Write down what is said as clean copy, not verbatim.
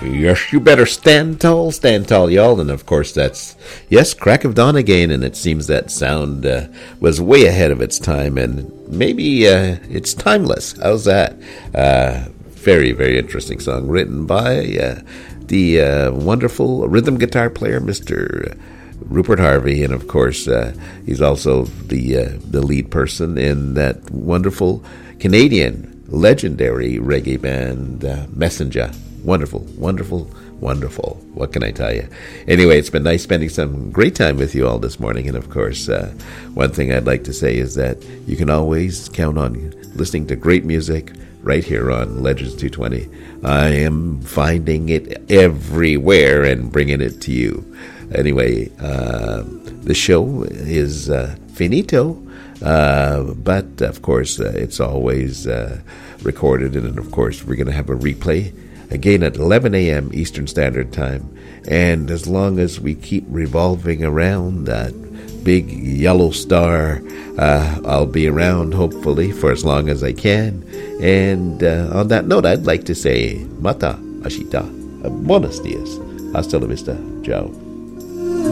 Yes, you better stand tall, y'all. And of course, that's, yes, Crack of Dawn again. And it seems that sound was way ahead of its time. And maybe it's timeless. How's that? Very, very interesting song written by the wonderful rhythm guitar player, Mr. Rupert Harvey. And of course, he's also the lead person in that wonderful Canadian legendary reggae band, Messenger. Wonderful, wonderful, wonderful. What can I tell you? Anyway, it's been nice spending some great time with you all this morning. And of course, one thing I'd like to say is that you can always count on listening to great music right here on Legends 220. I am finding it everywhere and bringing it to you. Anyway, the show is finito, but of course, it's always recorded. And of course, we're going to have a replay again at 11 a.m. Eastern Standard Time. And as long as we keep revolving around that big yellow star, I'll be around, hopefully, for as long as I can. And on that note, I'd like to say, Mata, Ashita, Buenos dias, hasta la vista, ciao.